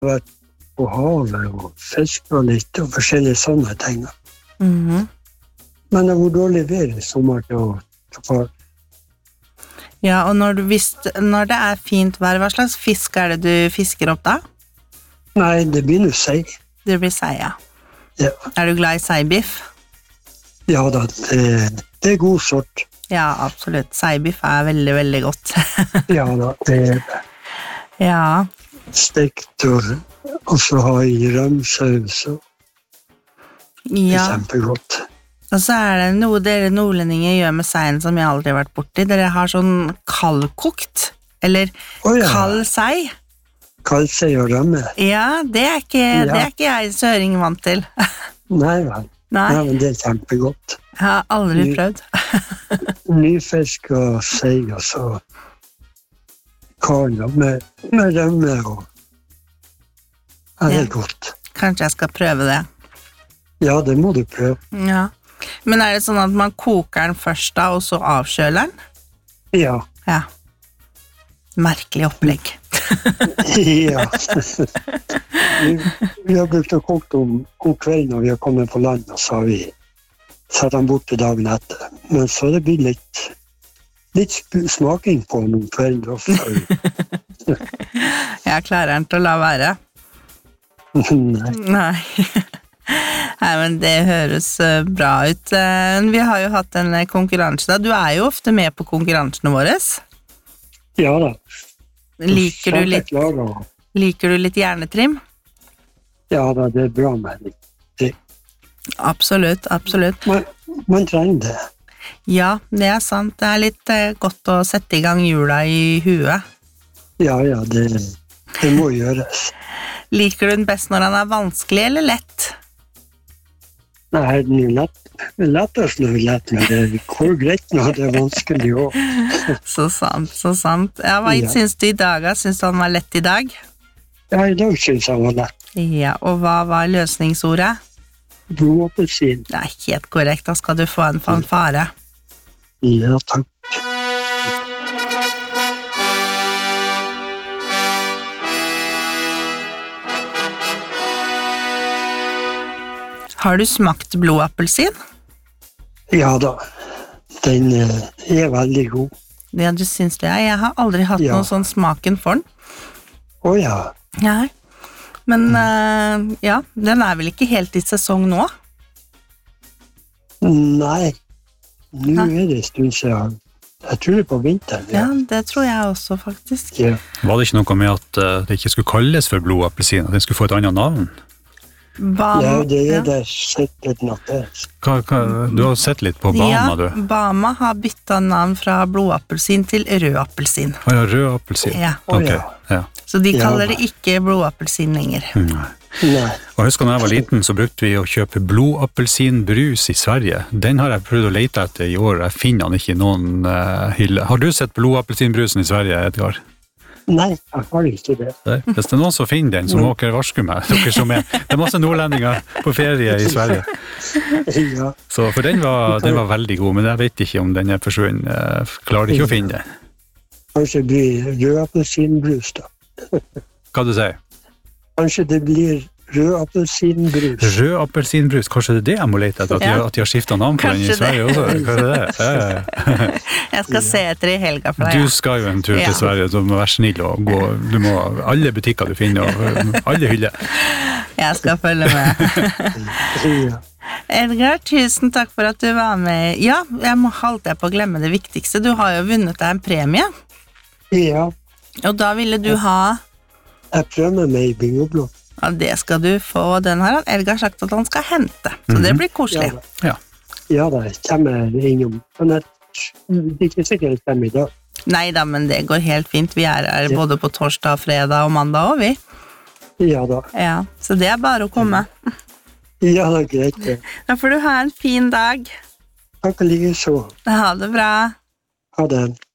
vært på havet og fisket litt og forskjellige sånne ting. Mhm. Men det var dårlig vær I sommer til å ta far. Ja, og når det fint vær, hva slags fisk det du fisker opp da? Nei, det blir noe sei. Det blir sei, ja. Ja. Du glad I seibiff? Ja da, det god sort. Ja, absolutt. Seibiff veldig, veldig godt. Ja da, det Ja. stekt og så ha I rømsaus og det Ja. kjempegodt. Og så det noe dere nordlendinger gjør med seien som jeg aldri har vært borti. Dere har sånn kaldkokt, eller Ja. kald sei. Kald sei og rømme. Ja, det ikke jeg søring vant til. Nei vel. Nei, Ja, men det kjempegodt. jeg har aldri prøvd. Nyfisk og sei og så kald med rømme og det godt. Kanskje jeg skal prøve det. Ja, det må du prøve. Ja. Men det sånn at man koker den først da, og så avkjøler den? Ja. Ja. Merkelig opplegg. Ja. Vi har brukt å koke om god kveld når vi har kommet på land, og så har vi satt den bort til dagen etter. Men så det blir litt smaking på noen kvelder også. Jeg klarer den til å la være. Nei. Nei. Nei, men det høres bra ut. Vi har jo hatt en konkurranse da. Du jo ofte med på konkurransene våre. Ja da. Liker du litt hjernetrim? Ja da, det bra med det. Absolutt, absolutt. Man trenger det. Ja, det sant. Det litt godt å sette I gang jula I huet. Ja, det må gjøres. Liker du den best når den vanskelig eller lett? Nei, den lettest når det lett, men det går greit når det vanskelig også. Så sant, så sant. Ja, hva synes du I dag? Synes du han var lett I dag? Ja, I dag synes jeg var lett. Ja, og hva var løsningsordet? Blodappelsin. Det helt korrekt, da skal du få en fanfare. Ja, takk. Har du smakt blodappelsin? Ja da, den veldig god. Ja, du synes det? Jeg har aldri hatt noen sånn smaken for den. Ja. Nei. Men ja, den vel ikke helt I sesong nå? Nei, nå det stund siden. Jeg tror det på vinteren. Ja, det tror jeg også faktisk. Ja. Var det ikke noe med at det ikke skulle kalles for blodappelsin, at den skulle få et annet navn? Ja, det sikkert nok det. Du har sett litt på Bama, du? Ja, Bama har byttet navn fra blodappelsin til rødappelsin. Ja, rødappelsin. Ja. Ok, ja. Så de kaller det ikke blodappelsin lenger. Nei. Og husker når jeg var liten, så brukte vi å kjøpe blodappelsinbrus I Sverige. Den har jeg prøvd å lete etter I år, jeg finner den ikke I noen hylle. Har du sett blodappelsinbrusen I Sverige, Edgar? Nei, jeg har ikke det. Hvis det noen som finner den, så må dere varske meg. Dere som det masse nordlendinger på ferie I Sverige. Ja. Så for den var veldig god, men jeg vet ikke om den forsvunnet. Jeg klarer ikke å finne den. Kanskje det blir rødappelsinbrus da. Hva du sier? Kanskje det blir rødappelsinbrus. Rødappelsinbrus, kanskje det jeg må lete etter, at de har skiftet navn på den I Sverige også? Hva det? Jeg skal se etter I helga for deg. Du skal jo en tur til Sverige, så du må være snill og gå, du må, alle butikker du finner, og alle hyller. Jeg skal følge med. Edgar, tusen takk for at du var med. Ja, jeg holdt på å glemme det viktigste. Du har jo vunnet deg en premie. Ja. Og da ville du ha... Jeg prøver meg I bingoblokk. Ja, det skal du få. Den har Edgar sagt at han skal hente. Så det blir koselig. Ja da, jeg kommer innom. Men det ikke sikkert jeg kommer I dag. Neida, men det går helt fint. Vi her både på torsdag, fredag og mandag også, vi. Ja da. Ja, så det bare å komme. Ja, det greit det. Da får du ha en fin dag. Takk like så. Ha det bra. Ha det.